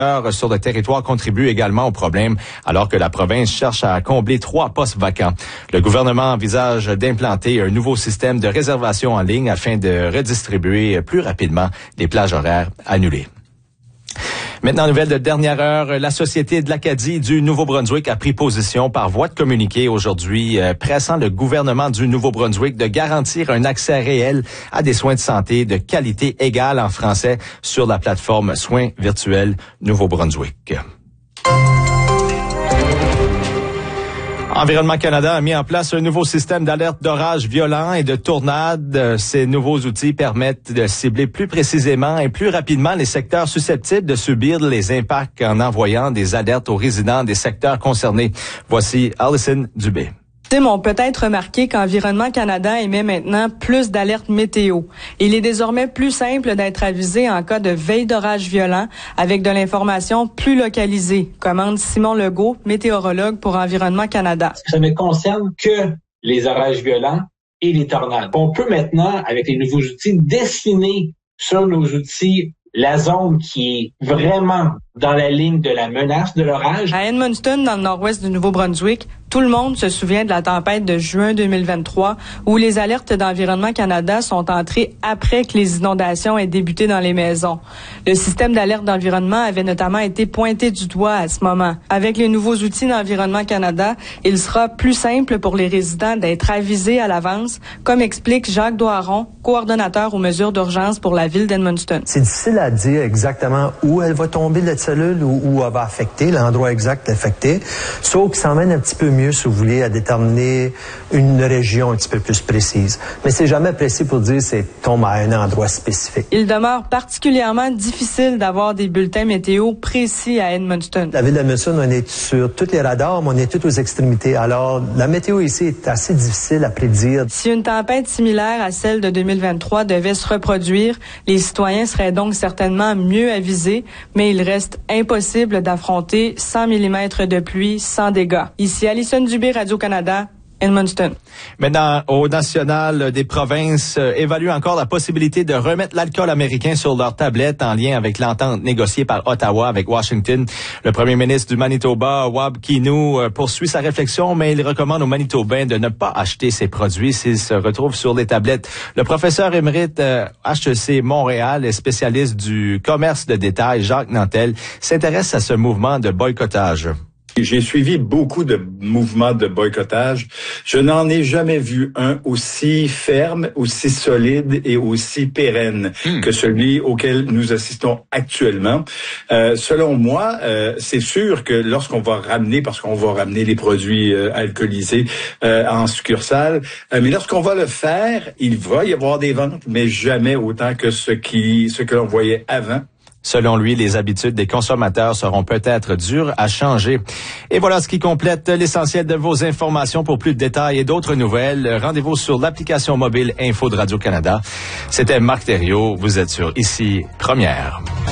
sur le territoire contribuent également au problème, alors que la province cherche à combler 3 postes vacants. Le gouvernement envisage d'implanter un nouveau système de réservation en ligne afin de redistribuer plus rapidement les plages horaires annulées. Maintenant, nouvelle de dernière heure, la Société de l'Acadie du Nouveau-Brunswick a pris position par voie de communiqué aujourd'hui, pressant le gouvernement du Nouveau-Brunswick de garantir un accès réel à des soins de santé de qualité égale en français sur la plateforme Soins virtuels Nouveau-Brunswick. Environnement Canada a mis en place un nouveau système d'alerte d'orages violents et de tornades. Ces nouveaux outils permettent de cibler plus précisément et plus rapidement les secteurs susceptibles de subir les impacts en envoyant des alertes aux résidents des secteurs concernés. Voici Alison Dubé. On peut peut-être remarqué qu'Environnement Canada émet maintenant plus d'alertes météo. Il est désormais plus simple d'être avisé en cas de veille d'orage violent avec de l'information plus localisée, commande Simon Legault, météorologue pour Environnement Canada. Ça ne concerne que les orages violents et les tornades. On peut maintenant, avec les nouveaux outils, dessiner sur nos outils la zone qui est vraiment dans la ligne de la menace de l'orage. À Edmundston, dans le nord-ouest du Nouveau-Brunswick, tout le monde se souvient de la tempête de juin 2023 où les alertes d'Environnement Canada sont entrées après que les inondations aient débuté dans les maisons. Le système d'alerte d'environnement avait notamment été pointé du doigt à ce moment. Avec les nouveaux outils d'Environnement Canada, il sera plus simple pour les résidents d'être avisés à l'avance, comme explique Jacques Doiron, coordonnateur aux mesures d'urgence pour la ville d'Edmundston. C'est difficile à dire exactement où elle va tomber, la cellule, où elle va affecter, l'endroit exact affecté, sauf que ça emmène un petit peu mieux, si vous voulez, à déterminer une région un petit peu plus précise. Mais c'est jamais précis pour dire c'est tombe à un endroit spécifique. Il demeure particulièrement difficile d'avoir des bulletins météo précis à Edmundston. La ville d'Edmundston, on est sur tous les radars, mais on est tous aux extrémités. Alors, la météo ici est assez difficile à prédire. Si une tempête similaire à celle de 2023 devait se reproduire, les citoyens seraient donc certainement mieux avisés, mais il reste impossible d'affronter 100 mm de pluie sans dégâts. Ici, Alison Dubé, Radio-Canada, Edmundston. Maintenant, au national des provinces évaluent encore la possibilité de remettre l'alcool américain sur leur tablette en lien avec l'entente négociée par Ottawa avec Washington. Le premier ministre du Manitoba, Wab Kinew, poursuit sa réflexion, mais il recommande aux Manitobains de ne pas acheter ces produits s'ils se retrouvent sur les tablettes. Le professeur émérite HEC Montréal et spécialiste du commerce de détail, Jacques Nantel, s'intéresse à ce mouvement de boycottage. J'ai suivi beaucoup de mouvements de boycottage. Je n'en ai jamais vu un aussi ferme, aussi solide et aussi pérenne que celui auquel nous assistons actuellement. Selon moi, c'est sûr que lorsqu'on va ramener, parce qu'on va ramener les produits alcoolisés en succursale, mais lorsqu'on va le faire, il va y avoir des ventes, mais jamais autant que ce que l'on voyait avant. Selon lui, les habitudes des consommateurs seront peut-être dures à changer. Et voilà ce qui complète l'essentiel de vos informations. Pour plus de détails et d'autres nouvelles, rendez-vous sur l'application mobile Info de Radio-Canada. C'était Marc Thériault. Vous êtes sur Ici Première.